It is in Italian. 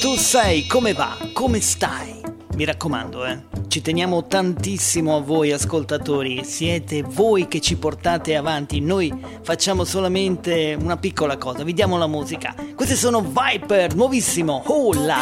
Tu sai come va, come stai? Mi raccomando, ci teniamo tantissimo a voi ascoltatori, siete voi che ci portate avanti, noi facciamo solamente una piccola cosa, vi diamo la musica. Queste sono Viper, nuovissimo, oh la